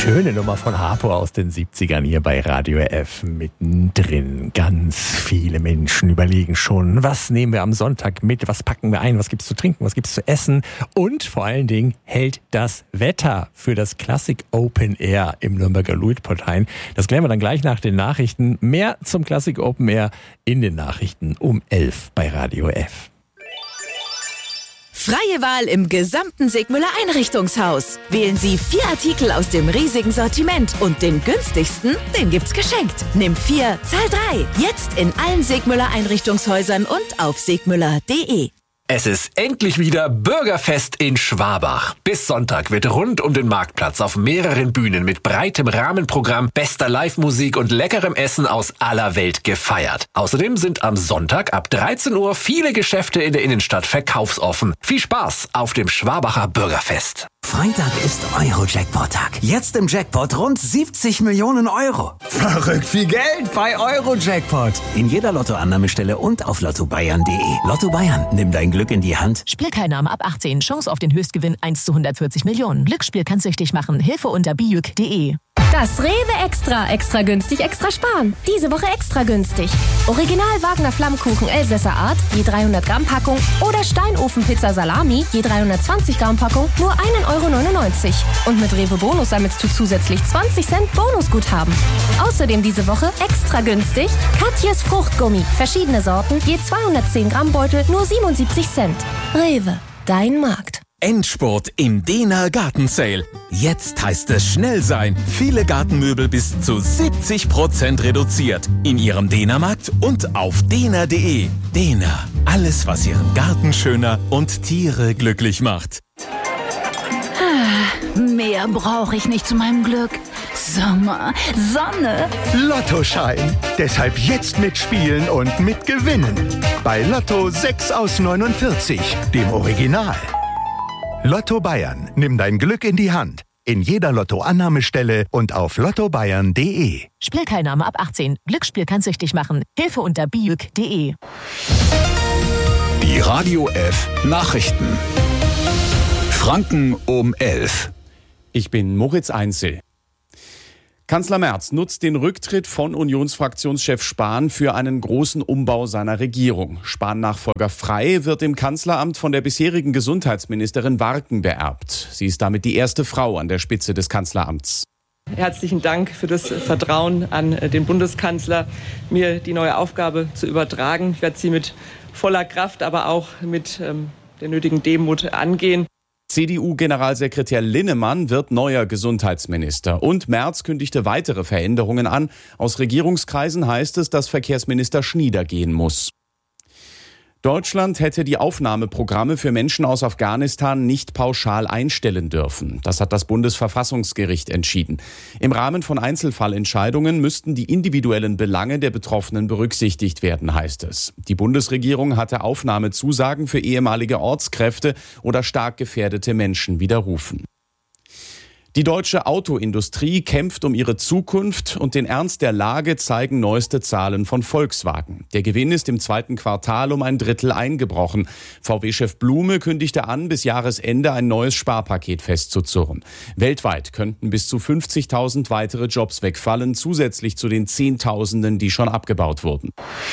Schöne Nummer von Harpo aus den 70ern hier bei Radio F. Mittendrin. Ganz viele Menschen überlegen schon, was nehmen wir am Sonntag mit, was packen wir ein, was gibt's zu trinken, was gibt's zu essen und vor allen Dingen hält das Wetter für das Classic Open Air im Nürnberger Luitpoldhain. Das klären wir dann gleich nach den Nachrichten. Mehr zum Classic Open Air in den Nachrichten um 11 bei Radio F. Freie Wahl im gesamten Segmüller Einrichtungshaus. Wählen Sie 4 Artikel aus dem riesigen Sortiment und den günstigsten, den gibt's geschenkt. Nimm 4, zahl 3. Jetzt in allen Segmüller Einrichtungshäusern und auf segmüller.de. Es ist endlich wieder Bürgerfest in Schwabach. Bis Sonntag wird rund um den Marktplatz auf mehreren Bühnen mit breitem Rahmenprogramm, bester Live-Musik und leckerem Essen aus aller Welt gefeiert. Außerdem sind am Sonntag ab 13 Uhr viele Geschäfte in der Innenstadt verkaufsoffen. Viel Spaß auf dem Schwabacher Bürgerfest. Freitag ist Euro-Jackpot-Tag. Jetzt im Jackpot rund 70 Millionen Euro. Verrückt viel Geld bei Euro-Jackpot. In jeder Lottoannahmestelle und auf lottobayern.de. Lotto Bayern, nimm dein Glück in die Hand. Spielteilnahme ab 18. Chance auf den Höchstgewinn 1 zu 140 Millionen. Glücksspiel kann süchtig machen. Hilfe unter bijuk.de. Das Rewe Extra günstig, extra sparen. Diese Woche extra günstig. Original Wagner Flammkuchen Elsässer Art, je 300 Gramm Packung oder Steinofen-Pizza Salami, je 320 Gramm Packung, nur 1,99 €. Und mit Rewe Bonus sammelst du zusätzlich 20 Cent Bonusguthaben. Außerdem diese Woche extra günstig Katjes Fruchtgummi, verschiedene Sorten, je 210 Gramm Beutel, nur 77 Cent. Rewe, dein Markt. Endspurt im Dehner Gartensale. Jetzt heißt es schnell sein. Viele Gartenmöbel bis zu 70% reduziert. In Ihrem Dehnermarkt und auf dehner.de. Dehner. Alles, was Ihren Garten schöner und Tiere glücklich macht. Mehr brauche ich nicht zu meinem Glück. Sommer, Sonne. Lottoschein. Deshalb jetzt mitspielen und mitgewinnen. Bei Lotto 6 aus 49, dem Original. Lotto Bayern. Nimm dein Glück in die Hand. In jeder Lottoannahmestelle und auf lottobayern.de. Spielteilnahme ab 18. Glücksspiel kann süchtig machen. Hilfe unter bijuk.de. Die Radio F Nachrichten. Franken um 11. Ich bin Moritz Einzel. Kanzler Merz nutzt den Rücktritt von Unionsfraktionschef Spahn für einen großen Umbau seiner Regierung. Spahn-Nachfolger Frey wird im Kanzleramt von der bisherigen Gesundheitsministerin Warken beerbt. Sie ist damit die erste Frau an der Spitze des Kanzleramts. Herzlichen Dank für das Vertrauen an den Bundeskanzler, mir die neue Aufgabe zu übertragen. Ich werde sie mit voller Kraft, aber auch mit der nötigen Demut angehen. CDU-Generalsekretär Linnemann wird neuer Gesundheitsminister. Und Merz kündigte weitere Veränderungen an. Aus Regierungskreisen heißt es, dass Verkehrsminister Schnieder gehen muss. Deutschland hätte die Aufnahmeprogramme für Menschen aus Afghanistan nicht pauschal einstellen dürfen. Das hat das Bundesverfassungsgericht entschieden. Im Rahmen von Einzelfallentscheidungen müssten die individuellen Belange der Betroffenen berücksichtigt werden, heißt es. Die Bundesregierung hatte Aufnahmezusagen für ehemalige Ortskräfte oder stark gefährdete Menschen widerrufen. Die deutsche Autoindustrie kämpft um ihre Zukunft und den Ernst der Lage zeigen neueste Zahlen von Volkswagen. Der Gewinn ist im zweiten Quartal um ein Drittel eingebrochen. VW-Chef Blume kündigte an, bis Jahresende ein neues Sparpaket festzuzurren. Weltweit könnten bis zu 50.000 weitere Jobs wegfallen, zusätzlich zu den Zehntausenden, die schon abgebaut wurden.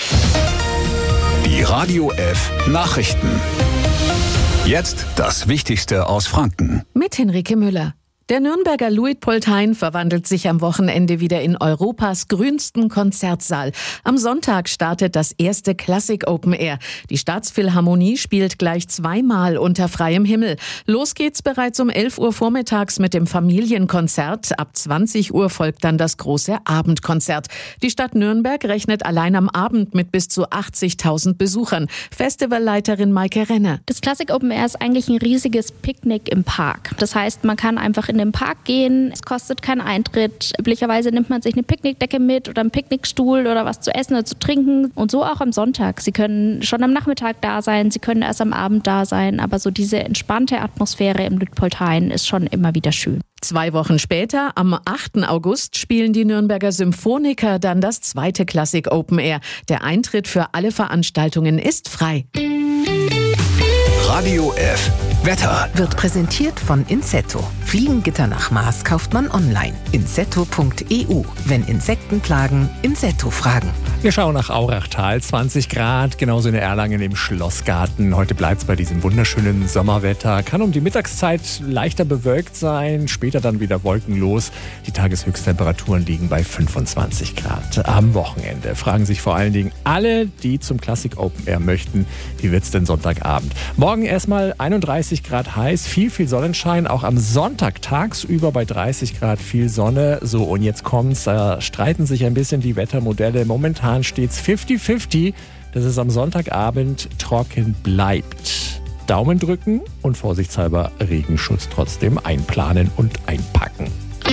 Die Radio F Nachrichten. Jetzt das Wichtigste aus Franken. Mit Henrike Müller. Der Nürnberger Luitpoldhain verwandelt sich am Wochenende wieder in Europas grünsten Konzertsaal. Am Sonntag startet das erste Classic Open Air. Die Staatsphilharmonie spielt gleich zweimal unter freiem Himmel. Los geht's bereits um 11 Uhr vormittags mit dem Familienkonzert. Ab 20 Uhr folgt dann das große Abendkonzert. Die Stadt Nürnberg rechnet allein am Abend mit bis zu 80.000 Besuchern. Festivalleiterin Maike Renner. Das Classic Open Air ist eigentlich ein riesiges Picknick im Park. Das heißt, man kann einfach in den Park gehen, es kostet keinen Eintritt. Üblicherweise nimmt man sich eine Picknickdecke mit oder einen Picknickstuhl oder was zu essen oder zu trinken. Und so auch am Sonntag. Sie können schon am Nachmittag da sein, Sie können erst am Abend da sein, aber so diese entspannte Atmosphäre im Luitpoldhain ist schon immer wieder schön. 2 Wochen später, am 8. August, spielen die Nürnberger Symphoniker dann das zweite Classic Open Air. Der Eintritt für alle Veranstaltungen ist frei. Radio F Wetter wird präsentiert von Insetto. Fliegengitter nach Maß kauft man online. Insetto.eu. Wenn Insekten plagen, Insetto fragen. Wir schauen nach Aurachtal, 20 Grad, genauso in Erlangen im Schlossgarten. Heute bleibt es bei diesem wunderschönen Sommerwetter. Kann um die Mittagszeit leichter bewölkt sein, später dann wieder wolkenlos. Die Tageshöchsttemperaturen liegen bei 25 Grad. Am Wochenende fragen sich vor allen Dingen alle, die zum Classic Open Air möchten, wie wird es denn Sonntagabend? Morgen erstmal 31 Grad heiß, viel Sonnenschein, auch am Sonntag tagsüber bei 30 Grad viel Sonne. So, und jetzt kommt's, da streiten sich ein bisschen die Wettermodelle. Momentan steht's 50-50, dass es am Sonntagabend trocken bleibt. Daumen drücken und vorsichtshalber Regenschutz trotzdem einplanen und einpacken.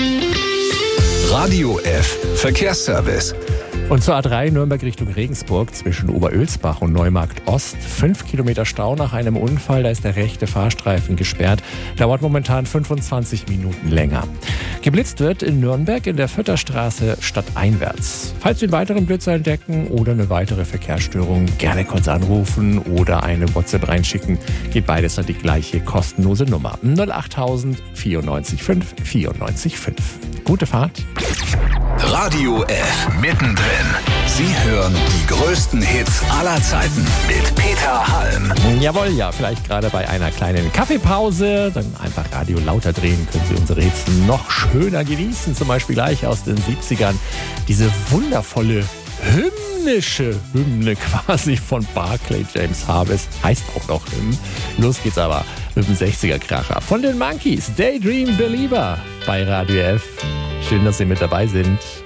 Radio F Verkehrsservice. Und zur A3 Nürnberg Richtung Regensburg zwischen Oberölsbach und Neumarkt Ost. 5 Kilometer Stau nach einem Unfall, da ist der rechte Fahrstreifen gesperrt. Dauert momentan 25 Minuten länger. Geblitzt wird in Nürnberg in der Vierterstraße stadteinwärts. Falls Sie einen weiteren Blitzer entdecken oder eine weitere Verkehrsstörung, gerne kurz anrufen oder eine WhatsApp reinschicken. Geht beides an die gleiche kostenlose Nummer. 08000 94 5 94 5. Gute Fahrt. Radio F mittendrin. Sie hören die größten Hits aller Zeiten mit Peter Halm. Jawohl, ja, vielleicht gerade bei einer kleinen Kaffeepause. Dann einfach Radio lauter drehen, können Sie unsere Hits noch schöner genießen. Zum Beispiel gleich aus den 70ern. Diese wundervolle Hymne quasi von Barclay James Harvest. Heißt auch noch Hymn. Los geht's aber mit dem 60er-Kracher. Von den Monkees, Daydream Believer bei Radio F. Schön, dass Sie mit dabei sind.